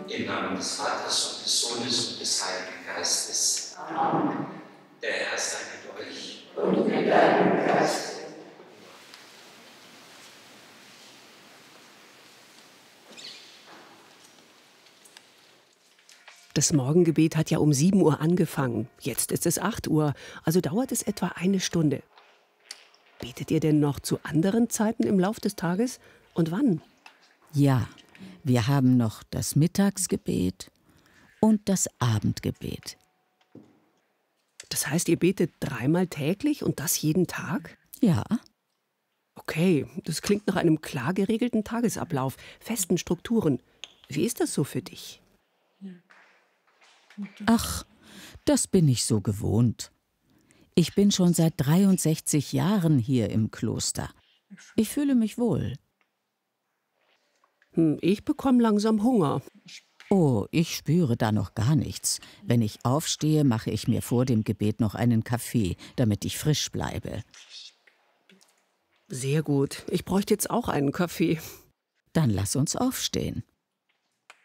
Im Namen des Vaters und des Sohnes und des Heiligen Geistes. Amen. Der Herr sei mit euch. Und mit deinem Geiste. Das Morgengebet hat ja um 7 Uhr angefangen. Jetzt ist es 8 Uhr, also dauert es etwa eine Stunde. Betet ihr denn noch zu anderen Zeiten im Lauf des Tages? Und wann? Ja, wir haben noch das Mittagsgebet und das Abendgebet. Das heißt, ihr betet 3-mal täglich und das jeden Tag? Ja. Okay, das klingt nach einem klar geregelten Tagesablauf, festen Strukturen. Wie ist das so für dich? Ach, das bin ich so gewohnt. Ich bin schon seit 63 Jahren hier im Kloster. Ich fühle mich wohl. Ich bekomme langsam Hunger. Oh, ich spüre da noch gar nichts. Wenn ich aufstehe, mache ich mir vor dem Gebet noch einen Kaffee, damit ich frisch bleibe. Sehr gut. Ich bräuchte jetzt auch einen Kaffee. Dann lass uns aufstehen.